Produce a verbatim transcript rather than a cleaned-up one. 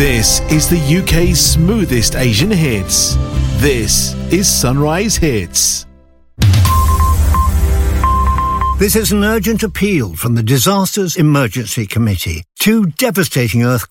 This is the U K's smoothest Asian hits. This is Sunrise Hits. This is an urgent appeal from the Disasters Emergency Committee. Two devastating earthquakes